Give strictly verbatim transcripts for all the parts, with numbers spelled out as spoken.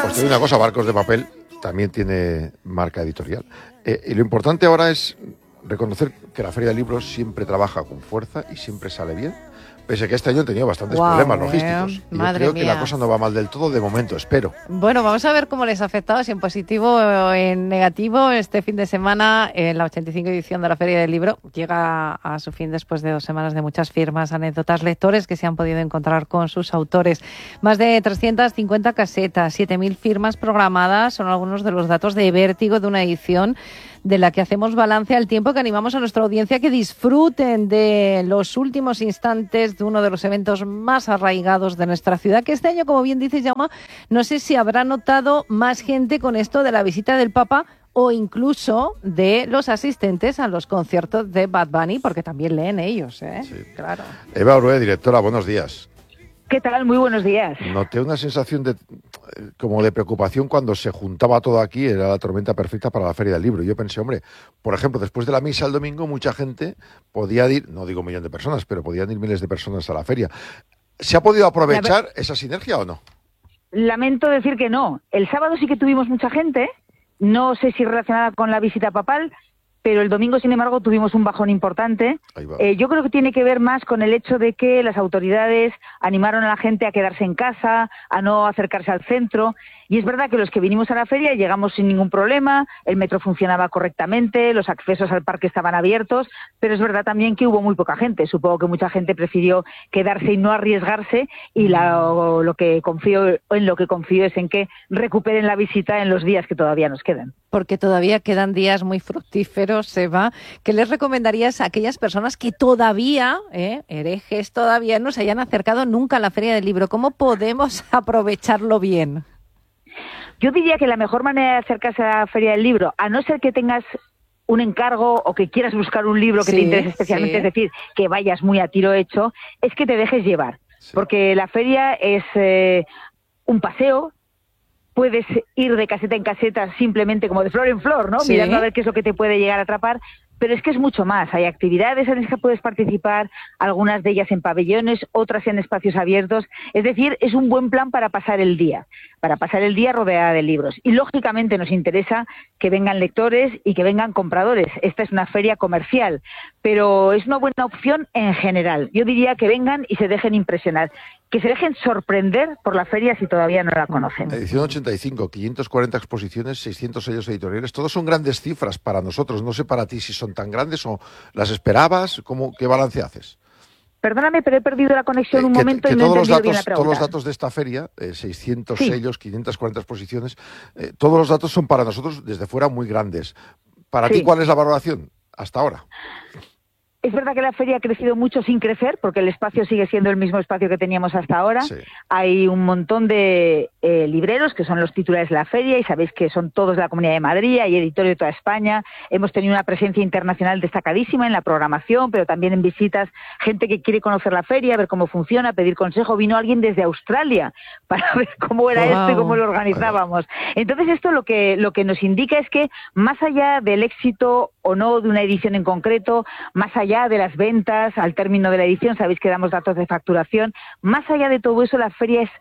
Pues te digo una cosa, Barcos de Papel también tiene marca editorial. Eh, y lo importante ahora es reconocer que la Feria del Libro siempre trabaja con fuerza y siempre sale bien. Pese a que este año han tenido bastantes wow, problemas eh. logísticos. Y yo creo mía. que la cosa no va mal del todo de momento, espero. Bueno, vamos a ver cómo les ha afectado, si en positivo o en negativo. Este fin de semana, en la ochenta y cinco edición de la Feria del Libro, llega a su fin después de dos semanas de muchas firmas, anécdotas, lectores que se han podido encontrar con sus autores. Más de trescientas cincuenta casetas, siete mil firmas programadas, son algunos de los datos de vértigo de una edición de la que hacemos balance al tiempo que animamos a nuestra audiencia que disfruten de los últimos instantes de uno de los eventos más arraigados de nuestra ciudad, que este año, como bien dices, Jaume, no sé si habrá notado más gente con esto de la visita del Papa o incluso de los asistentes a los conciertos de Bad Bunny, porque también leen ellos, ¿eh? Sí. Claro. Eva Orue, directora, buenos días. ¿Qué tal? Muy buenos días. Noté una sensación de como de preocupación cuando se juntaba todo aquí, era la tormenta perfecta para la Feria del Libro. Yo pensé, hombre, por ejemplo, después de la misa el domingo, mucha gente podía ir, no digo un millón de personas, pero podían ir miles de personas a la feria. ¿Se ha podido aprovechar esa sinergia o no? Lamento decir que no. El sábado sí que tuvimos mucha gente, no sé si relacionada con la visita papal, pero el domingo, sin embargo, tuvimos un bajón importante. Eh, yo creo que tiene que ver más con el hecho de que las autoridades animaron a la gente a quedarse en casa, a no acercarse al centro. Y es verdad que los que vinimos a la feria llegamos sin ningún problema, el metro funcionaba correctamente, los accesos al parque estaban abiertos, pero es verdad también que hubo muy poca gente. Supongo que mucha gente prefirió quedarse y no arriesgarse, y la, lo que confío, en lo que confío es en que recuperen la visita en los días que todavía nos quedan. Porque todavía quedan días muy fructíferos, Eva. ¿Qué les recomendarías a aquellas personas que todavía, eh, herejes, todavía no se hayan acercado nunca a la Feria del Libro? ¿Cómo podemos aprovecharlo bien? Yo diría que la mejor manera de acercarse a la Feria del Libro, a no ser que tengas un encargo o que quieras buscar un libro que sí, te interese especialmente, sí. Es decir, que vayas muy a tiro hecho, es que te dejes llevar. Sí. Porque la feria es eh, un paseo. Puedes ir de caseta en caseta simplemente como de flor en flor, ¿no? Sí. Mirando a ver qué es lo que te puede llegar a atrapar. Pero es que es mucho más. Hay actividades en las que puedes participar, algunas de ellas en pabellones, otras en espacios abiertos. Es decir, es un buen plan para pasar el día, para pasar el día rodeada de libros. Y lógicamente nos interesa que vengan lectores y que vengan compradores. Esta es una feria comercial, pero es una buena opción en general. Yo diría que vengan y se dejen impresionar, que se dejen sorprender por la feria si todavía no la conocen. Edición ochenta y cinco, quinientas cuarenta exposiciones, seiscientos sellos editoriales. Todos son grandes cifras para nosotros. No sé para ti si son tan grandes o las esperabas. ¿Cómo, qué balance haces? Perdóname, pero he perdido la conexión eh, un que, momento que y no he todos entendido los datos, bien la pregunta. Todos los datos de esta feria, eh, seiscientos sí. sellos, quinientas cuarenta exposiciones, eh, todos los datos son para nosotros desde fuera muy grandes. Para sí. ti, ¿cuál es la valoración hasta ahora? Es verdad que la feria ha crecido mucho sin crecer, porque el espacio sigue siendo el mismo espacio que teníamos hasta ahora. Sí. Hay un montón de eh, libreros que son los titulares de la feria, y sabéis que son todos de la Comunidad de Madrid, hay editores de toda España. Hemos tenido una presencia internacional destacadísima en la programación, pero también en visitas, gente que quiere conocer la feria, ver cómo funciona, pedir consejo. Vino alguien desde Australia para ver cómo era wow. esto y cómo lo organizábamos. Entonces esto lo que, lo que nos indica es que más allá del éxito o no de una edición en concreto, más allá de las ventas al término de la edición, sabéis que damos datos de facturación, más allá de todo eso, la feria es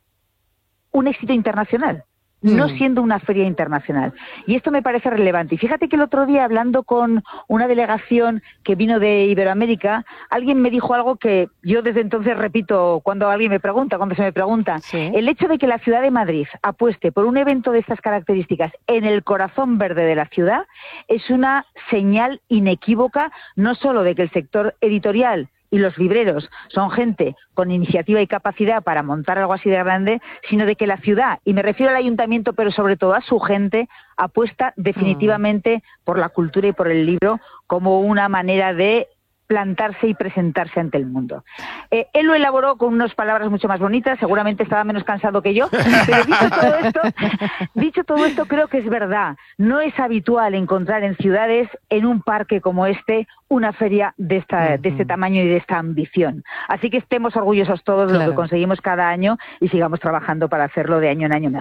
un éxito internacional, mm. no siendo una feria internacional. Y esto me parece relevante. Y fíjate que el otro día, hablando con una delegación que vino de Iberoamérica, alguien me dijo algo que yo desde entonces repito cuando alguien me pregunta, cuando se me pregunta. Sí. El hecho de que la ciudad de Madrid apueste por un evento de estas características en el corazón verde de la ciudad es una señal inequívoca, no solo de que el sector editorial y los libreros son gente con iniciativa y capacidad para montar algo así de grande, sino de que la ciudad, y me refiero al ayuntamiento, pero sobre todo a su gente, apuesta definitivamente mm. por la cultura y por el libro como una manera de plantarse y presentarse ante el mundo. Eh, él lo elaboró con unas palabras mucho más bonitas, seguramente estaba menos cansado que yo, pero dicho todo esto, dicho todo esto, creo que es verdad. No es habitual encontrar en ciudades, en un parque como este, una feria de, esta, de este tamaño y de esta ambición. Así que estemos orgullosos todos de claro. lo que conseguimos cada año y sigamos trabajando para hacerlo de año en año mejor.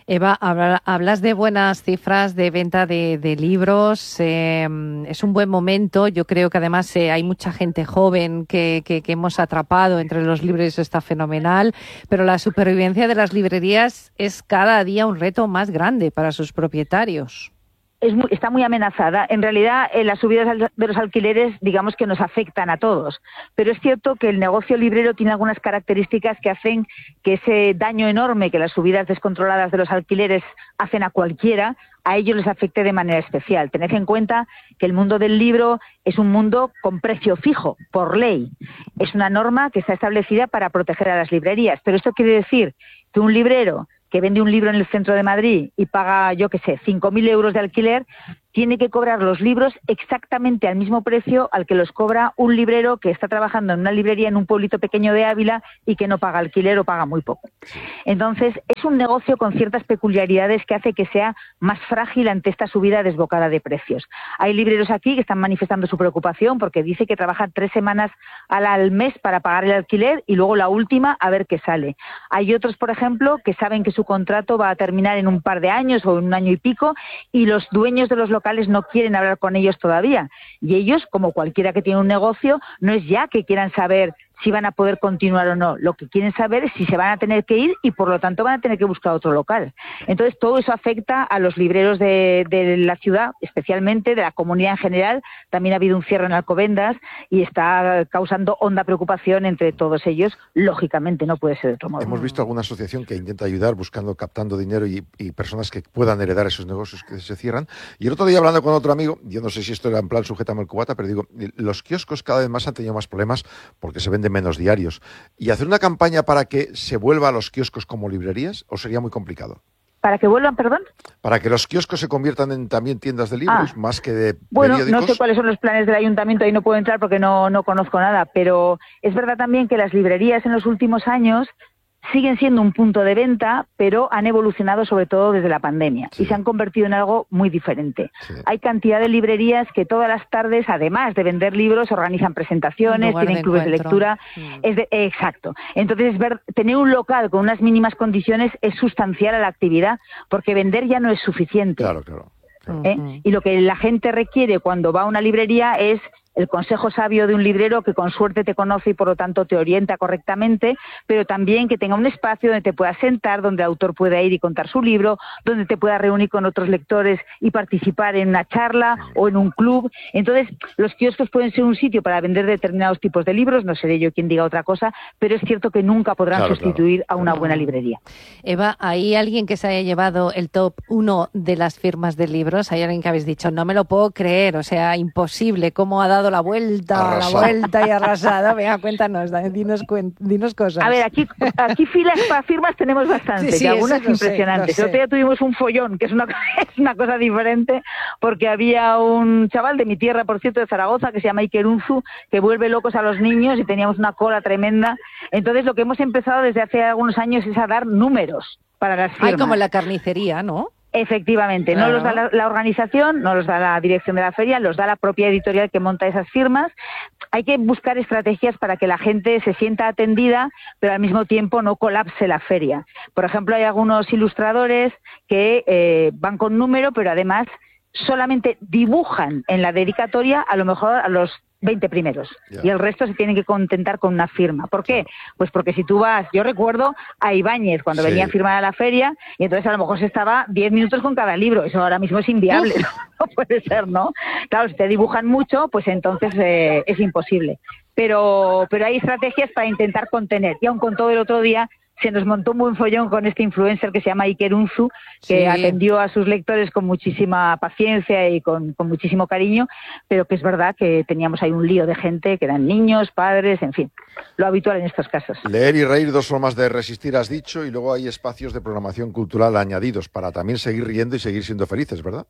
Eva, hablas de buenas cifras de venta de, de libros, eh, es un buen momento, yo creo que además eh, hay mucha gente joven que, que, que hemos atrapado entre los libros, eso está fenomenal, pero la supervivencia de las librerías es cada día un reto más grande para sus propietarios. Es muy, está muy amenazada. En realidad, eh, las subidas de los alquileres, digamos que nos afectan a todos. Pero es cierto que el negocio librero tiene algunas características que hacen que ese daño enorme que las subidas descontroladas de los alquileres hacen a cualquiera, a ellos les afecte de manera especial. Tened en cuenta que el mundo del libro es un mundo con precio fijo, por ley. Es una norma que está establecida para proteger a las librerías. Pero esto quiere decir que un librero que vende un libro en el centro de Madrid y paga, yo qué sé, cinco mil euros de alquiler, tiene que cobrar los libros exactamente al mismo precio al que los cobra un librero que está trabajando en una librería en un pueblito pequeño de Ávila y que no paga alquiler o paga muy poco. Entonces, es un negocio con ciertas peculiaridades que hace que sea más frágil ante esta subida desbocada de precios. Hay libreros aquí que están manifestando su preocupación porque dice que trabajan tres semanas al, al mes para pagar el alquiler y luego la última a ver qué sale. Hay otros, por ejemplo, que saben que su contrato va a terminar en un par de años o en un año y pico y los dueños de los locales no quieren hablar con ellos todavía. Y ellos, como cualquiera que tiene un negocio, no es ya que quieran saber si van a poder continuar o no. Lo que quieren saber es si se van a tener que ir y, por lo tanto, van a tener que buscar otro local. Entonces, todo eso afecta a los libreros de, de la ciudad, especialmente de la comunidad en general. También ha habido un cierre en Alcobendas y está causando honda preocupación entre todos ellos. Lógicamente, no puede ser de otro modo. Hemos visto alguna asociación que intenta ayudar buscando, captando dinero y, y personas que puedan heredar esos negocios que se cierran. Y el otro día, hablando con otro amigo, yo no sé si esto era en plan sujétame el cubata, pero digo, los kioscos cada vez más han tenido más problemas porque se venden menos diarios. ¿Y hacer una campaña para que se vuelva a los kioscos como librerías o sería muy complicado? ¿Para que vuelvan, perdón? Para que los kioscos se conviertan en también tiendas de libros, ah, más que de bueno, periódicos. No sé cuáles son los planes del ayuntamiento, ahí no puedo entrar porque no, no conozco nada, pero es verdad también que las librerías en los últimos años siguen siendo un punto de venta, pero han evolucionado sobre todo desde la pandemia sí. y se han convertido en algo muy diferente. Sí. Hay cantidad de librerías que todas las tardes, además de vender libros, organizan presentaciones, tienen clubes de lectura. Mm. Es de, eh, exacto. Entonces, ver, tener un local con unas mínimas condiciones es sustancial a la actividad, porque vender ya no es suficiente. Claro, claro. claro. ¿Eh? Uh-huh. Y lo que la gente requiere cuando va a una librería es el consejo sabio de un librero que con suerte te conoce y por lo tanto te orienta correctamente, pero también que tenga un espacio donde te puedas sentar, donde el autor pueda ir y contar su libro, donde te puedas reunir con otros lectores y participar en una charla o en un club. Entonces, los kioscos pueden ser un sitio para vender determinados tipos de libros, no seré yo quien diga otra cosa, pero es cierto que nunca podrán claro, sustituir claro. a una buena librería. Eva, ¿hay alguien que se haya llevado el top uno de las firmas de libros? ¿Hay alguien que habéis dicho, no me lo puedo creer, o sea, imposible, cómo ha dado la vuelta, arrasado. la vuelta y arrasada? Venga, cuéntanos, dinos, cuen, dinos cosas. A ver, aquí, aquí filas para firmas tenemos bastantes, sí, sí, y algunas impresionantes. El otro día tuvimos un follón, que es una, es una cosa diferente, porque había un chaval de mi tierra, por cierto, de Zaragoza, que se llama Iker Unzu, que vuelve locos a los niños y teníamos una cola tremenda. Entonces, lo que hemos empezado desde hace algunos años es a dar números para las firmas. Hay como en la carnicería, ¿no? Efectivamente, claro. No los da la, la organización, no los da la dirección de la feria, los da la propia editorial que monta esas firmas. Hay que buscar estrategias para que la gente se sienta atendida, pero al mismo tiempo no colapse la feria. Por ejemplo, hay algunos ilustradores que eh, van con número, pero además solamente dibujan en la dedicatoria a lo mejor a los veinte primeros. Yeah. Y el resto se tienen que contentar con una firma. ¿Por qué? Pues porque si tú vas, yo recuerdo a Ibáñez cuando sí. venía a firmar a la feria y entonces a lo mejor se estaba diez minutos con cada libro. Eso ahora mismo es inviable. No, no puede ser, ¿no? Claro, si te dibujan mucho, pues entonces eh, es imposible. Pero, pero hay estrategias para intentar contener. Y aun con todo el otro día se nos montó un buen follón con este influencer que se llama Iker Unzu, que sí. atendió a sus lectores con muchísima paciencia y con, con muchísimo cariño, pero que es verdad que teníamos ahí un lío de gente, que eran niños, padres, en fin, lo habitual en estos casos. Leer y reír, dos formas de resistir, has dicho, y luego hay espacios de programación cultural añadidos para también seguir riendo y seguir siendo felices, ¿verdad?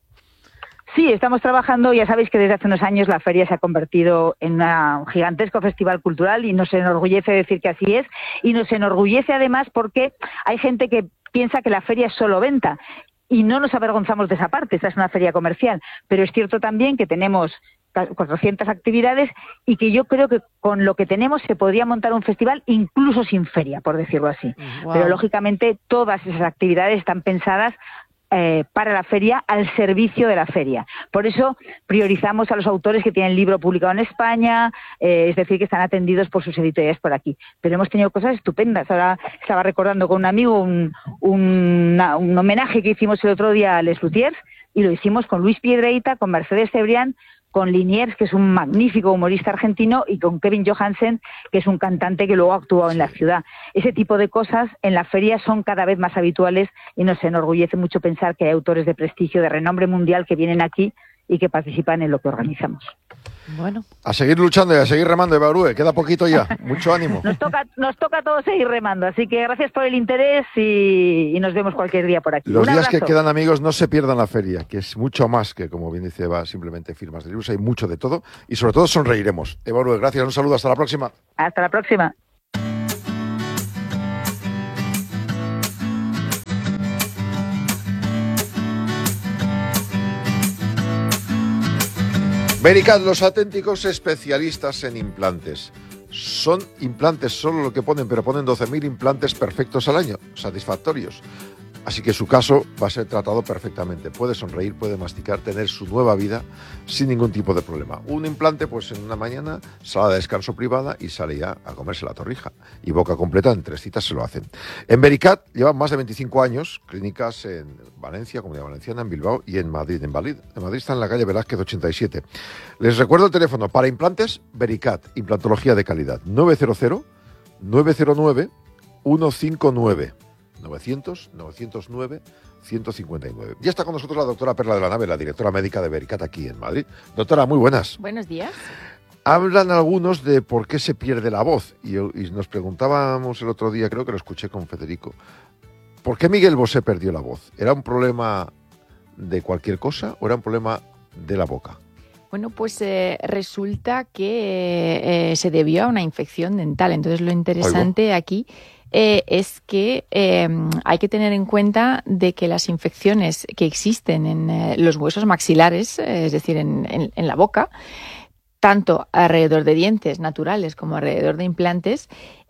Sí, estamos trabajando, ya sabéis que desde hace unos años la feria se ha convertido en una, un gigantesco festival cultural y nos enorgullece decir que así es, y nos enorgullece además porque hay gente que piensa que la feria es solo venta y no nos avergonzamos de esa parte, esta es una feria comercial, pero es cierto también que tenemos cuatrocientas actividades y que yo creo que con lo que tenemos se podría montar un festival incluso sin feria, por decirlo así. Wow. Pero lógicamente todas esas actividades están pensadas Eh, para la feria, al servicio de la feria. Por eso priorizamos a los autores que tienen libro publicado en España, eh, es decir, que están atendidos por sus editoriales por aquí. Pero hemos tenido cosas estupendas. Ahora estaba recordando con un amigo un, un, una, un homenaje que hicimos el otro día a Les Luthiers, y lo hicimos con Luis Piedreita, con Mercedes Cebrián, con Liniers, que es un magnífico humorista argentino, y con Kevin Johansen, que es un cantante que luego ha actuado en la ciudad. Ese tipo de cosas en la feria son cada vez más habituales y nos enorgullece mucho pensar que hay autores de prestigio, de renombre mundial, que vienen aquí y que participan en lo que organizamos. Bueno. A seguir luchando y a seguir remando, Eva Orue, queda poquito ya, mucho ánimo. Nos toca, nos toca a todos seguir remando, así que gracias por el interés y, y nos vemos cualquier día por aquí. Los Un días abrazo. que quedan, amigos, no se pierdan la feria, que es mucho más que, como bien dice Eva, simplemente firmas de libros, hay mucho de todo y sobre todo sonreiremos. Eva Orue, gracias, un saludo, hasta la próxima. Hasta la próxima. Vericat, los auténticos especialistas en implantes. Son implantes solo lo que ponen, pero ponen doce mil implantes perfectos al año, satisfactorios. Así que su caso va a ser tratado perfectamente. Puede sonreír, puede masticar, tener su nueva vida sin ningún tipo de problema. Un implante, pues en una mañana, sala de descanso privada y sale ya a comerse la torrija. Y boca completa, en tres citas se lo hacen. En Vericat llevan más de veinticinco años, clínicas en Valencia, Comunidad Valenciana, en Bilbao y en Madrid. En Madrid, en Madrid está en la calle Velázquez ochenta y siete. Les recuerdo el teléfono para implantes, Vericat, implantología de calidad, nueve cero cero, nueve cero nueve, uno cinco nueve. novecientos, novecientos nueve, ciento cincuenta y nueve. Ya está con nosotros la doctora Perla de la Nave, la directora médica de Vericat aquí en Madrid. Doctora, muy buenas. Buenos días. Hablan algunos de por qué se pierde la voz y, y nos preguntábamos el otro día, creo que lo escuché con Federico, ¿por qué Miguel Bosé perdió la voz? ¿Era un problema de cualquier cosa o era un problema de la boca? Bueno, pues eh, resulta que eh, se debió a una infección dental. Entonces lo interesante Oigo. aquí eh, es que eh, hay que tener en cuenta de que las infecciones que existen en eh, los huesos maxilares, eh, es decir, en, en, en la boca, tanto alrededor de dientes naturales como alrededor de implantes,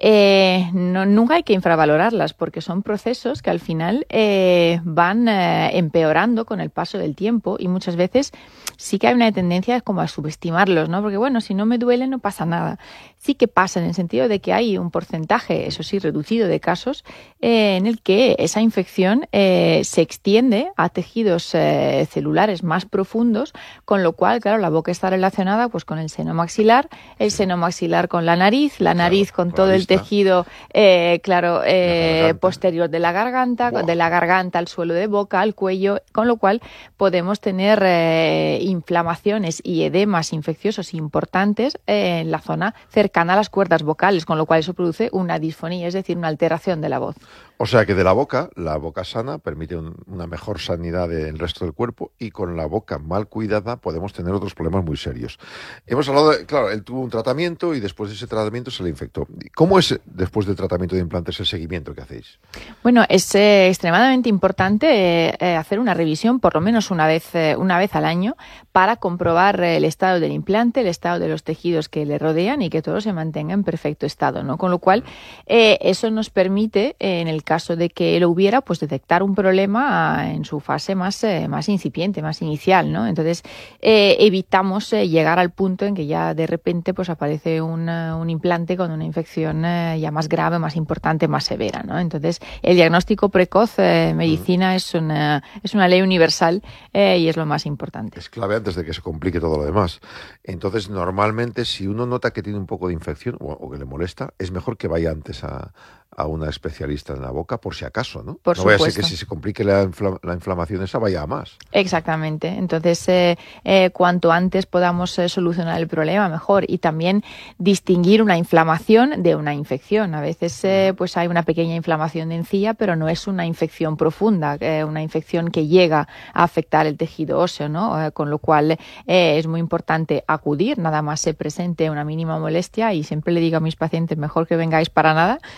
eh, no, nunca hay que infravalorarlas porque son procesos que al final eh, van eh, empeorando con el paso del tiempo y muchas veces sí que hay una tendencia como a subestimarlos, ¿no? Porque bueno, si no me duele no pasa nada. Sí que pasa en el sentido de que hay un porcentaje, eso sí, reducido de casos eh, en el que esa infección eh, se extiende a tejidos eh, celulares más profundos, con lo cual, claro, la boca está relacionada pues con el seno maxilar, el seno maxilar con la nariz, la nariz claro, con todo el tejido, eh, claro, eh, posterior de la garganta, wow. de la garganta al suelo de boca, al cuello, con lo cual podemos tener eh, inflamaciones y edemas infecciosos importantes eh, en la zona cercana a las cuerdas vocales, con lo cual eso produce una disfonía, es decir, una alteración de la voz. O sea que de la boca, la boca sana permite un, una mejor sanidad del resto del cuerpo y con la boca mal cuidada podemos tener otros problemas muy serios. Hemos hablado de, claro, él tuvo un tratamiento y después de ese tratamiento se le infectó. ¿Cómo es después del tratamiento de implantes el seguimiento que hacéis? Bueno, es eh, extremadamente importante eh, hacer una revisión por lo menos una vez, eh, una vez al año para comprobar el estado del implante, el estado de los tejidos que le rodean y que todo se mantenga en perfecto estado, ¿no? Con lo cual, eh, eso nos permite, eh, en el caso de que lo hubiera, pues detectar un problema en su fase más, eh, más incipiente, más inicial, ¿no? Entonces, eh, evitamos eh, llegar al punto en que ya de repente pues aparece un, un implante con una infección eh, ya más grave, más importante, más severa, ¿no? Entonces, el diagnóstico precoz en eh, medicina mm. es, una, es una ley universal eh, y es lo más importante. Es clave antes de que se complique todo lo demás. Entonces, normalmente, si uno nota que tiene un poco de infección o, o que le molesta, es mejor que vaya antes a... a una especialista en la boca, por si acaso, ¿no? Por no supuesto. Vaya a ser que si se complique la, infla, la inflamación esa vaya a más. Exactamente. Entonces, eh, eh, cuanto antes podamos eh, solucionar el problema, mejor. Y también distinguir una inflamación de una infección. A veces eh, pues hay una pequeña inflamación de encía, pero no es una infección profunda, eh, una infección que llega a afectar el tejido óseo, ¿no? Eh, con lo cual eh, es muy importante acudir, nada más se presente una mínima molestia, y siempre le digo a mis pacientes, mejor que vengáis para nada, eh, en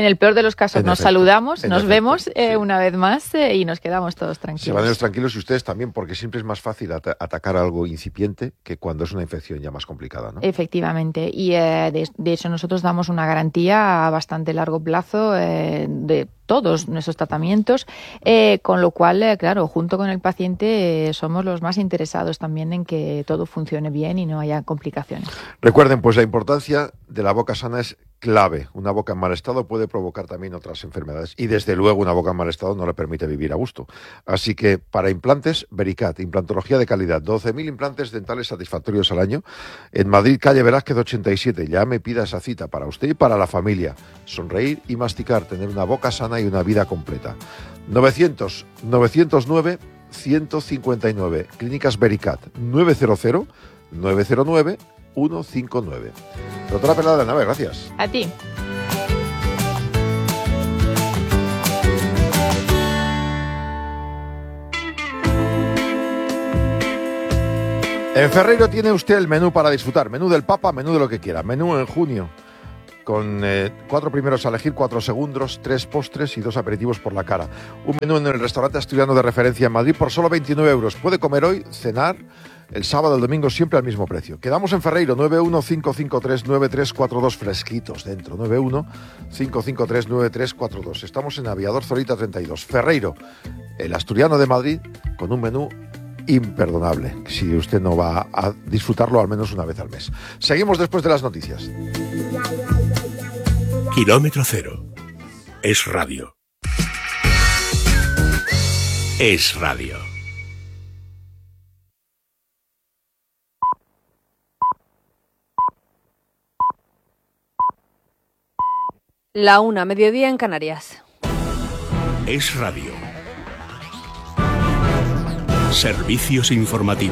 el peor de los casos En nos efecto, saludamos, en nos efecto, vemos eh, sí. una vez más eh, y nos quedamos todos tranquilos. Se van ellos tranquilos y ustedes también, porque siempre es más fácil at- atacar algo incipiente que cuando es una infección ya más complicada, ¿no? Efectivamente, y eh, de, de hecho nosotros damos una garantía a bastante largo plazo eh, de todos nuestros tratamientos, eh, con lo cual, eh, claro, junto con el paciente eh, somos los más interesados también en que todo funcione bien y no haya complicaciones. Recuerden, pues la importancia de la boca sana es clave. Una boca en mal estado puede provocar también otras enfermedades y desde luego una boca en mal estado no le permite vivir a gusto. Así que para implantes, Vericat, implantología de calidad, doce mil implantes dentales satisfactorios al año en Madrid, calle Velázquez ochenta y siete. Ya me pida esa cita para usted y para la familia. Sonreír y masticar, tener una boca sana y una vida completa. novecientos, novecientos nueve, ciento cincuenta y nueve. Clínicas Vericat, nueve cero cero, nueve cero nueve, uno cinco nueve. Doctora Pereda de la Nave, gracias. A ti. En Ferreiro tiene usted el menú para disfrutar. Menú del Papa, menú de lo que quiera. Menú en junio. Con eh, cuatro primeros a elegir, cuatro segundos, tres postres y dos aperitivos por la cara. Un menú en el restaurante asturiano de referencia en Madrid por solo veintinueve euros. Puede comer hoy, cenar, el sábado, el domingo, siempre al mismo precio. Quedamos en Ferreiro, nueve uno cinco cinco tres nueve tres cuatro dos, fresquitos dentro. nueve uno cinco cinco tres nueve tres cuatro dos. Estamos en Aviador Zorita treinta y dos. Ferreiro, el asturiano de Madrid, con un menú imperdonable, si usted no va a disfrutarlo al menos una vez al mes. Seguimos después de las noticias. Kilómetro cero. Es radio. Es radio. La una, mediodía en Canarias. Es radio. Servicios informativos.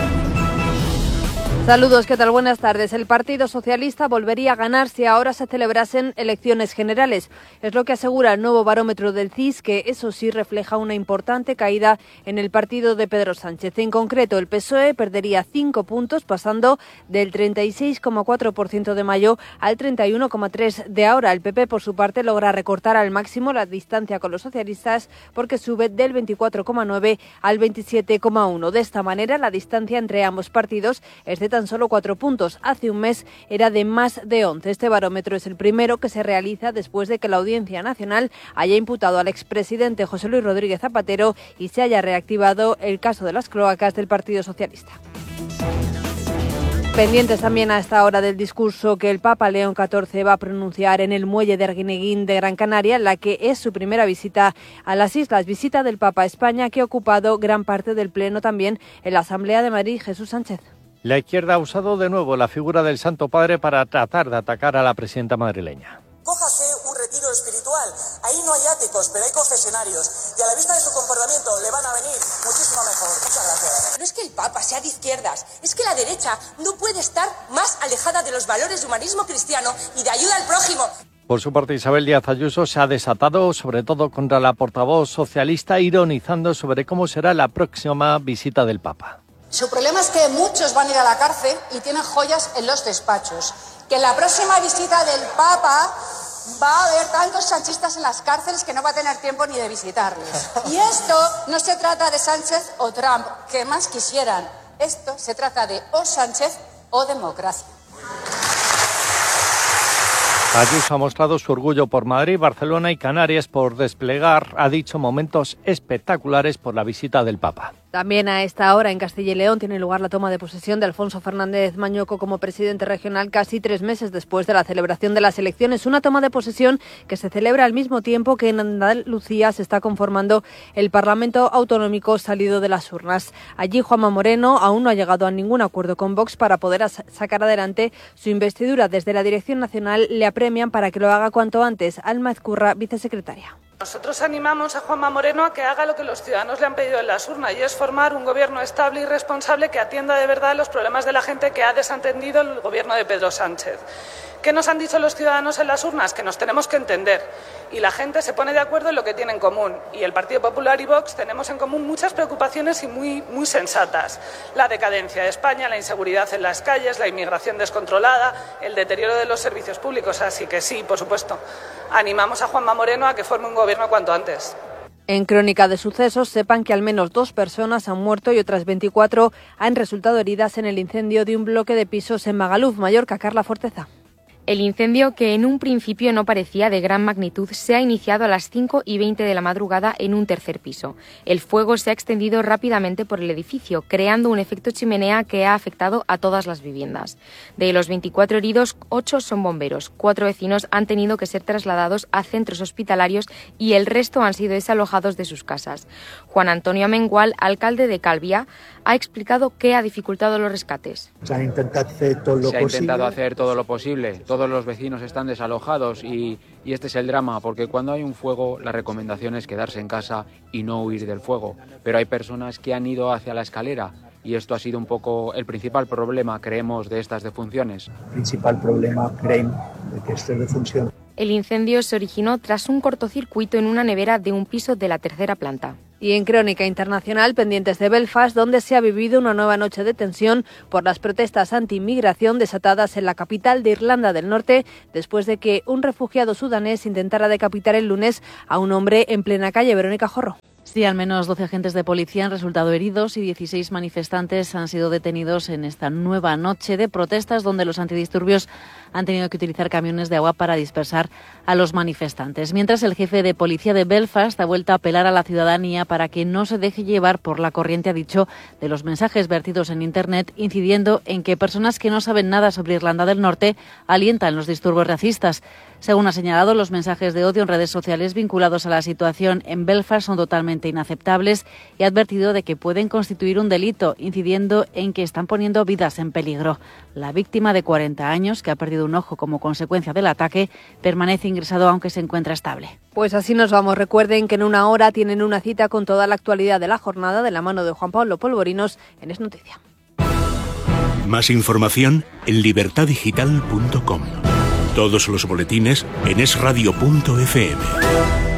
Saludos, ¿qué tal? Buenas tardes. El Partido Socialista volvería a ganar si ahora se celebrasen elecciones generales. Es lo que asegura el nuevo barómetro del C I S, que eso sí refleja una importante caída en el partido de Pedro Sánchez. En concreto, el P S O E perdería cinco puntos, pasando del treinta y seis coma cuatro por ciento de mayo al treinta y uno coma tres por ciento de ahora. El P P, por su parte, logra recortar al máximo la distancia con los socialistas porque sube del veinticuatro coma nueve por ciento al veintisiete coma uno por ciento. De esta manera, la distancia entre ambos partidos es de tan solo cuatro puntos. Hace un mes era de más de once. Este barómetro es el primero que se realiza después de que la Audiencia Nacional haya imputado al expresidente José Luis Rodríguez Zapatero y se haya reactivado el caso de las cloacas del Partido Socialista. Pendientes también a esta hora del discurso que el Papa León catorce va a pronunciar en el muelle de Arguineguín de Gran Canaria, la que es su primera visita a las islas, visita del Papa a España, que ha ocupado gran parte del pleno también en la Asamblea de Madrid. Jesús Sánchez. La izquierda ha usado de nuevo la figura del Santo Padre para tratar de atacar a la presidenta madrileña. Cójase un retiro espiritual. Ahí no hay áticos, pero hay confesionarios. Y a la vista de su comportamiento le van a venir muchísimo mejor. Muchas gracias. No es que el Papa sea de izquierdas, es que la derecha no puede estar más alejada de los valores de humanismo cristiano y de ayuda al prójimo. Por su parte, Isabel Díaz Ayuso se ha desatado sobre todo contra la portavoz socialista, ironizando sobre cómo será la próxima visita del Papa. Su problema es que muchos van a ir a la cárcel y tienen joyas en los despachos. Que en la próxima visita del Papa va a haber tantos sanchistas en las cárceles que no va a tener tiempo ni de visitarles. Y esto no se trata de Sánchez o Trump, que más quisieran. Esto se trata de o Sánchez o democracia. Ayuso ha mostrado su orgullo por Madrid, Barcelona y Canarias por desplegar, ha dicho, momentos espectaculares por la visita del Papa. También a esta hora en Castilla y León tiene lugar la toma de posesión de Alfonso Fernández Mañoco como presidente regional casi tres meses después de la celebración de las elecciones. Una toma de posesión que se celebra al mismo tiempo que en Andalucía se está conformando el Parlamento Autonómico salido de las urnas. Allí Juanma Moreno aún no ha llegado a ningún acuerdo con Vox para poder sacar adelante su investidura. Desde la Dirección Nacional le apremian para que lo haga cuanto antes. Alma Ezcurra, vicesecretaria. Nosotros animamos a Juanma Moreno a que haga lo que los ciudadanos le han pedido en las urnas, y es formar un gobierno estable y responsable que atienda de verdad los problemas de la gente que ha desatendido el gobierno de Pedro Sánchez. ¿Qué nos han dicho los ciudadanos en las urnas? Que nos tenemos que entender. Y la gente se pone de acuerdo en lo que tiene en común. Y el Partido Popular y Vox tenemos en común muchas preocupaciones y muy, muy sensatas. La decadencia de España, la inseguridad en las calles, la inmigración descontrolada, el deterioro de los servicios públicos. Así que sí, por supuesto, animamos a Juanma Moreno a que forme un gobierno cuanto antes. En Crónica de Sucesos, sepan que al menos dos personas han muerto y otras veinticuatro han resultado heridas en el incendio de un bloque de pisos en Magaluf, Mallorca. Carla Forteza. El incendio, que en un principio no parecía de gran magnitud, se ha iniciado a las cinco y veinte de la madrugada en un tercer piso. El fuego se ha extendido rápidamente por el edificio, creando un efecto chimenea que ha afectado a todas las viviendas. De los veinticuatro heridos, ocho son bomberos. Cuatro vecinos han tenido que ser trasladados a centros hospitalarios y el resto han sido desalojados de sus casas. Juan Antonio Amengual, alcalde de Calviá, ha explicado qué ha dificultado los rescates. Se ha intentado hacer todo lo Se ha posible. intentado hacer todo lo posible. Todos los vecinos están desalojados y, y este es el drama, porque cuando hay un fuego la recomendación es quedarse en casa y no huir del fuego. Pero hay personas que han ido hacia la escalera y esto ha sido un poco el principal problema, creemos, de estas defunciones. El principal problema, creemos, de que estas defunciones. El incendio se originó tras un cortocircuito en una nevera de un piso de la tercera planta. Y en Crónica Internacional, pendientes de Belfast, donde se ha vivido una nueva noche de tensión por las protestas anti-inmigración desatadas en la capital de Irlanda del Norte, después de que un refugiado sudanés intentara decapitar el lunes a un hombre en plena calle. Verónica Jorro. Sí, al menos doce agentes de policía han resultado heridos y dieciséis manifestantes han sido detenidos en esta nueva noche de protestas donde los antidisturbios han tenido que utilizar camiones de agua para dispersar a los manifestantes. Mientras, el jefe de policía de Belfast ha vuelto a apelar a la ciudadanía para que no se deje llevar por la corriente, ha dicho, de los mensajes vertidos en Internet, incidiendo en que personas que no saben nada sobre Irlanda del Norte alientan los disturbios racistas. Según ha señalado, los mensajes de odio en redes sociales vinculados a la situación en Belfast son totalmente inaceptables y ha advertido de que pueden constituir un delito, incidiendo en que están poniendo vidas en peligro. La víctima, de cuarenta años, que ha perdido un ojo como consecuencia del ataque, permanece ingresado aunque se encuentra estable. Pues así nos vamos. Recuerden que en una hora tienen una cita con toda la actualidad de la jornada de la mano de Juan Pablo Polvorinos en Es Noticia. Más información en libertad digital punto com. Todos los boletines en es radio punto efe eme.